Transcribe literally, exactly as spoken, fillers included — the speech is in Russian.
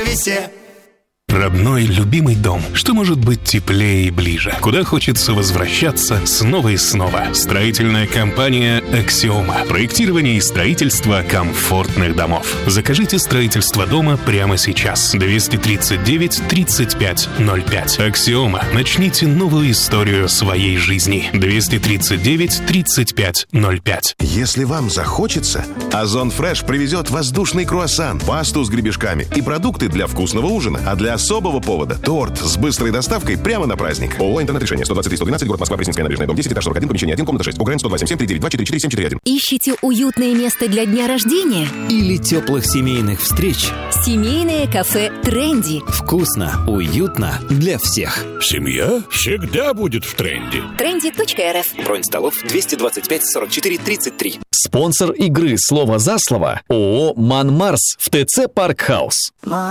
сервисе. Родной, любимый дом. Что может быть теплее и ближе? Куда хочется возвращаться снова и снова? Строительная компания «Аксиома». Проектирование и строительство комфортных домов. Закажите строительство дома прямо сейчас. двести тридцать девять тридцать пять ноль пять. «Аксиома». Начните новую историю своей жизни. двести тридцать девять тридцать пять ноль пять. Если вам захочется, Озон Фреш привезет воздушный круассан, пасту с гребешками и продукты для вкусного ужина. А для особого повода – торт с быстрой доставкой прямо на праздник. ООО «Интернет-решение». сто двадцать три сто двенадцать, город Москва, Пресненская набережная, дом десять, этаж сорок один, помещение один, комната шесть. УГРН сто два семь семь три девять два четыре четыре семь четыре один. Ищите уютное место для дня рождения? Или теплых семейных встреч? Семейное кафе «Тренди». Вкусно, уютно для всех. Семья всегда будет в тренде. тренди точка эр эф. Бронь столов двести двадцать пять сорок четыре тридцать три. Спонсор игры «Слово за слово» ООО «Манмарс» в ТЦ «Парк Хаус».